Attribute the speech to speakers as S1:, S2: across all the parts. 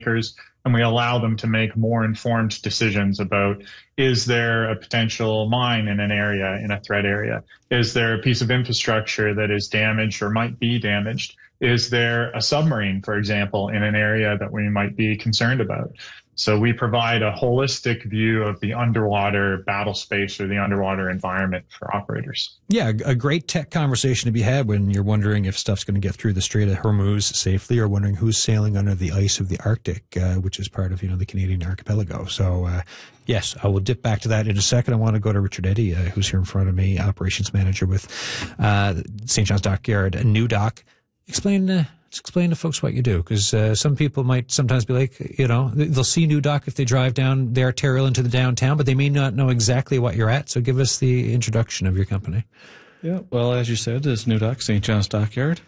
S1: and we allow them to make more informed decisions about, is there a potential mine in an area, in a threat area? Is there a piece of infrastructure that is damaged or might be damaged? Is there a submarine, for example, in an area that we might be concerned about? So we provide a holistic view of the underwater battle space or the underwater environment for operators.
S2: Yeah, a great tech conversation to be had when you're wondering if stuff's going to get through the Strait of Hormuz safely, or wondering who's sailing under the ice of the Arctic, which is part of, the Canadian archipelago. So, yes, I will dip back to that in a second. I want to go to Richard Eddy, who's here in front of me, operations manager with St. John's Dockyard, a new dock. Explain to folks what you do, because some people might sometimes be like, they'll see New Dock if they drive down the arterial into the downtown, but they may not know exactly what you're at. So give us the introduction of your company.
S3: Yeah, well, as you said, it's New Dock, St. John's Dockyard.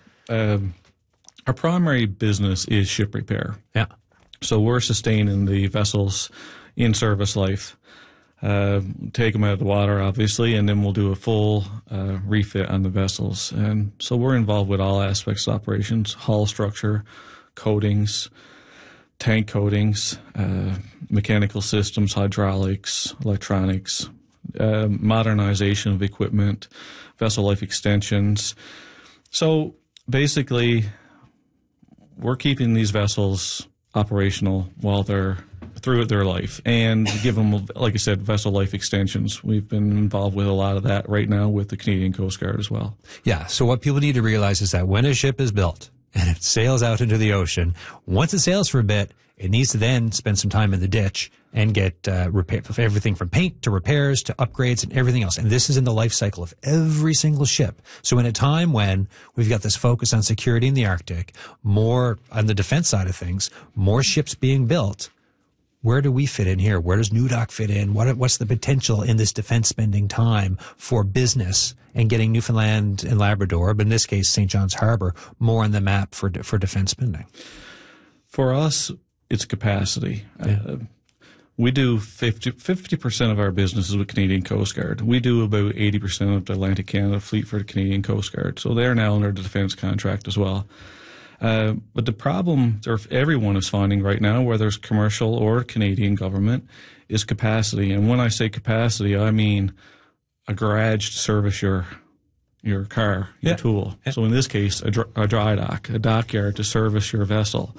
S3: Our primary business is ship repair.
S2: Yeah.
S3: So we're sustaining the vessels in service life. Take them out of the water, obviously, and then we'll do a full refit on the vessels. And so we're involved with all aspects of operations: hull structure, coatings, tank coatings, mechanical systems, hydraulics, electronics, modernization of equipment, vessel life extensions. So basically, we're keeping these vessels operational while they're through their life, and give them, like I said, vessel life extensions. We've been involved with a lot of that right now with the Canadian Coast Guard as well.
S2: Yeah, so what people need to realize is that when a ship is built and it sails out into the ocean, once it sails for a bit, it needs to then spend some time in the ditch and get everything from paint to repairs to upgrades and everything else. And this is in the life cycle of every single ship. So in a time when we've got this focus on security in the Arctic, more on the defense side of things, more ships being built, where do we fit in here? Where does New Dock fit in? What's the potential in this defense spending time for business and getting Newfoundland and Labrador, but in this case, St. John's Harbor, more on the map for defense spending?
S3: For us, it's capacity. Yeah. We do 50% of our business is with Canadian Coast Guard. We do about 80% of the Atlantic Canada fleet for the Canadian Coast Guard. So they're now under the defense contract as well. But the problem everyone is finding right now, whether it's commercial or Canadian government, is capacity. And when I say capacity, I mean a garage to service your car, your tool. Yeah. So in this case, a dry dock, a dockyard to service your vessel.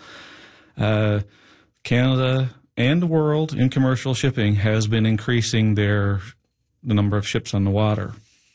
S3: Canada and the world in commercial shipping has been increasing the number of ships on the water.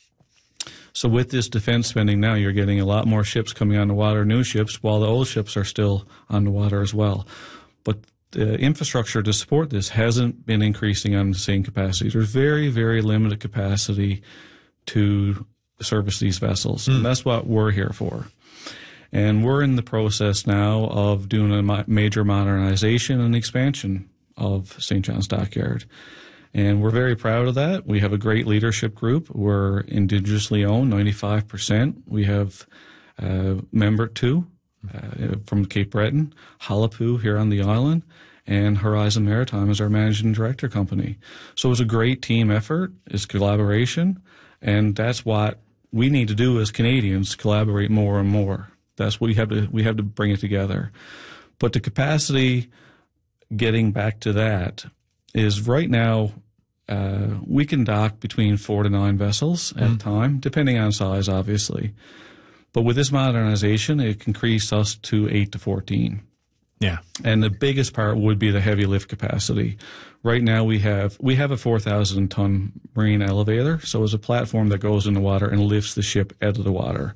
S3: So with this defense spending now, you're getting a lot more ships coming on the water, new ships, while the old ships are still on the water as well. But the infrastructure to support this hasn't been increasing on the same capacity. There's very, very limited capacity to service these vessels, and that's what we're here for. And we're in the process now of doing a major modernization and expansion of St. John's Dockyard. And we're very proud of that. We have a great leadership group. We're indigenously owned, 95%. We have Member 2 from Cape Breton, Halapu here on the island, and Horizon Maritime is our managing director company. So it's a great team effort. It's collaboration. And that's what we need to do as Canadians, collaborate more and more. That's what we have to bring it together. But the capacity, getting back to that, is right now we can dock between 4 to 9 vessels at a time, depending on size, obviously. But with this modernization, it can increase us to 8 to 14.
S2: Yeah.
S3: And the biggest part would be the heavy lift capacity. Right now we have a 4,000-ton marine elevator, so it's a platform that goes in the water and lifts the ship out of the water.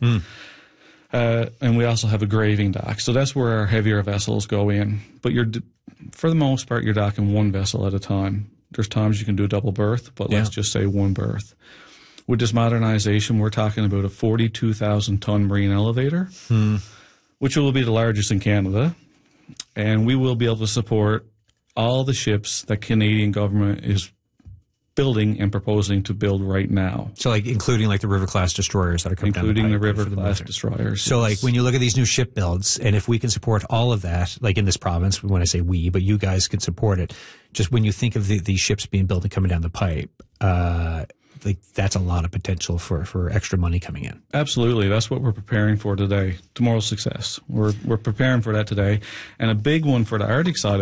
S3: And we also have a graving dock. So that's where our heavier vessels go in. But for the most part, you're docking one vessel at a time. There's times you can do a double berth, but let's just say one berth. With this modernization, we're talking about a 42,000-ton marine elevator, which will be the largest in Canada. And we will be able to support all the ships that Canadian government is building and proposing to build right now.
S2: So including the river-class destroyers that are coming down the pipe.
S3: Including the river-class destroyers.
S2: So when you look at these new ship builds, and if we can support all of that, in this province, when I say we, but you guys can support it, just when you think of these ships being built and coming down the pipe, like that's a lot of potential for extra money coming in.
S3: Absolutely. That's what we're preparing for today. Tomorrow's success. We're preparing for that today. And a big one for the Arctic side